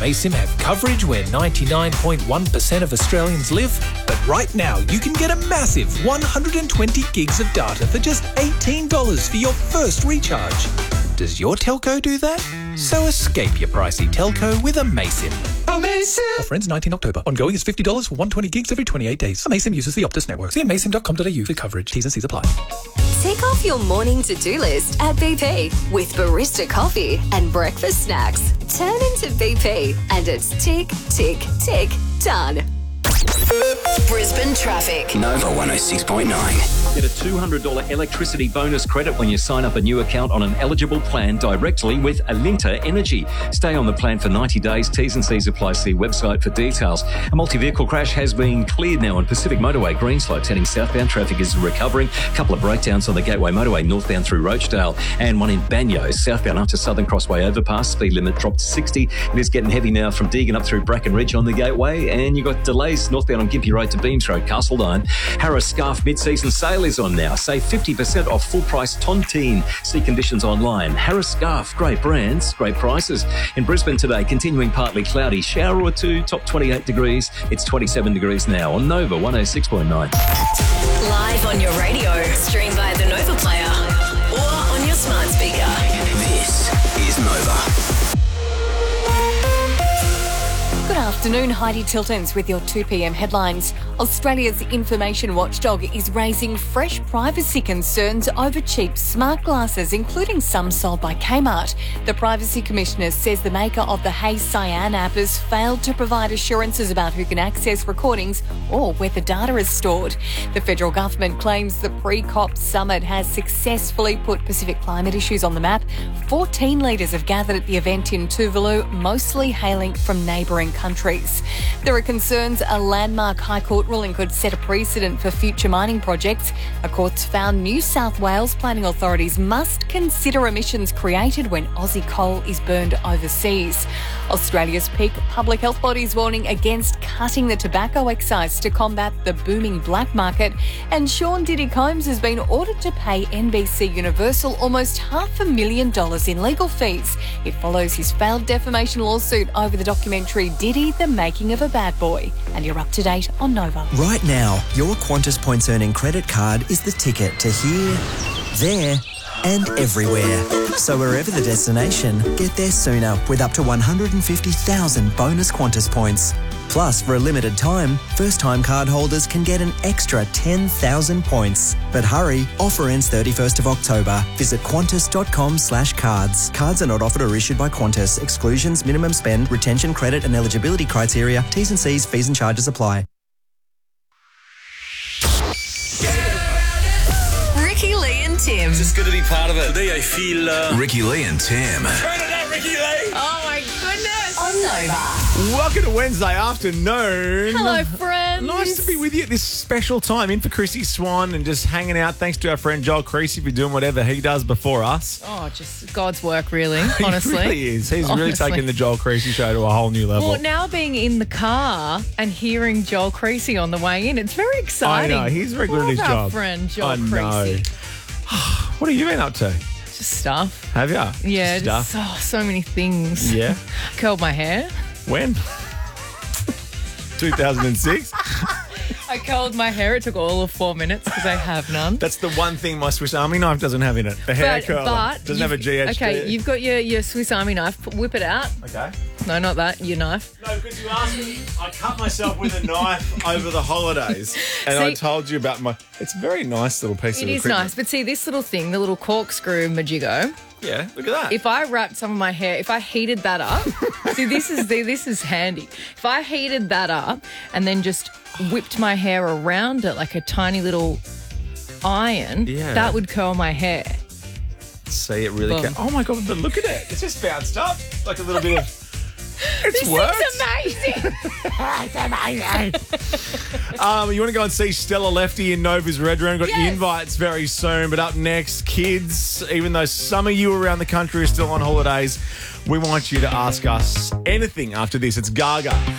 Maysim have coverage where 99.1% of Australians live, but right now you can get a massive 120 gigs of data for just $18 for your first recharge. Does your telco do that? So escape your pricey telco with a Maysim. Offer ends 19 October. Ongoing is $50 for 120 gigs every 28 days. A Maysim uses the Optus network. See maysim.com.au for coverage. T's and C's apply. Tick off your morning to-do list at BP with Barista Coffee and breakfast snacks. Turn into BP and it's tick, tick, tick, done. Brisbane traffic. Nova 106.9. Get a $200 electricity bonus credit when you sign up a new account on an eligible plan directly with Alinta Energy. Stay on the plan for 90 days. T's and C's apply. See website for details. A multi-vehicle crash has been cleared now on Pacific Motorway. Green Slopes heading southbound. Traffic is recovering. A couple of breakdowns on the Gateway Motorway northbound through Roachdale and one in Banyo southbound after Southern Crossway overpass. Speed limit dropped to 60. It is getting heavy now from Deagon up through Bracken Ridge on the Gateway, and you've got delays northbound on Gympie Road to Beams Road, Castledine. Harris Scarf mid-season sale is on now. Save 50% off full-price Tontine. See conditions online. Harris Scarf, great brands, great prices. In Brisbane today, continuing partly cloudy. Shower or two, top 28 degrees. It's 27 degrees now on Nova 106.9. Live on your radio. Stream by the Nova Player or on your smart speaker. This is Nova. Good afternoon, Heidi Tiltons with your 2 p.m. headlines. Australia's information watchdog is raising fresh privacy concerns over cheap smart glasses, including some sold by Kmart. The Privacy Commissioner says the maker of the Hey Cyan app has failed to provide assurances about who can access recordings or where the data is stored. The federal government claims the pre-COP summit has successfully put Pacific climate issues on the map. 14 leaders have gathered at the event in Tuvalu, mostly hailing from neighbouring countries. There are concerns a landmark High Court ruling could set a precedent for future mining projects. A court's found New South Wales planning authorities must consider emissions created when Aussie coal is burned overseas. Australia's peak public health bodies warning against cutting the tobacco excise to combat the booming black market. And Sean Diddy Combs has been ordered to pay NBC Universal almost $500,000 in legal fees. It follows his failed defamation lawsuit over the documentary Diddy, The Making of a Bad Boy. And you're up to date on Nova. Right now, your Qantas Points Earning credit card is the ticket to here, there and everywhere. So wherever the destination, get there sooner with up to 150,000 bonus Qantas points. Plus, for a limited time, first-time card holders can get an extra 10,000 points. But hurry, offer ends 31st of October. Visit qantas.com/cards. Cards are not offered or issued by Qantas. Exclusions, minimum spend, retention, credit and eligibility criteria, T's and C's, fees and charges apply. Ricky Lee and Tim. Just good to be part of it. Today I feel... Ricky Lee and Tim. Turn it up, Ricky Lee! Oh my goodness! On Nova. Welcome to Wednesday afternoon. Hello, friends. Nice to be with you at this special time in for Chrissy Swan and just hanging out. Thanks to our friend Joel Creasy for doing whatever he does before us. Oh, just God's work, really, honestly. He really is. He's really taken the Joel Creasy show to a whole new level. Well, now being in the car and hearing Joel Creasy on the way in, it's very exciting. I know. He's very good at his Love job. our friend Joel I Creasy. know. What have you been up to? Just stuff. Have you? Yeah, Stuff. just so many things. Yeah. Curled my hair. When? 2006? I curled my hair. It took all of 4 minutes because I have none. That's the one thing my Swiss Army knife doesn't have in it. The hair curler. But doesn't have a GHD. Okay, you've got your Swiss Army knife. Whip it out. Okay. No, not that. Your knife. No, because you asked me. I cut myself with a knife over the holidays, and I told you about my. It's a very nice little piece of It equipment. is nice, but see this little thing, the little corkscrew majigo. Yeah, look at that. If I wrapped some of my hair, if I heated that up, see this is handy. If I heated that up and then just whipped my hair around it like a tiny little iron, that would curl my hair. See, it really can. Oh my God, but look at it. It's just bounced up like a little bit of. It's This worked. is amazing. It's amazing. You want to go and see Stella Lefty in Nova's Red Room? Got the invites very soon. But up next, kids, even though some of you around the country are still on holidays, we want you to ask us anything after this. It's Gaga.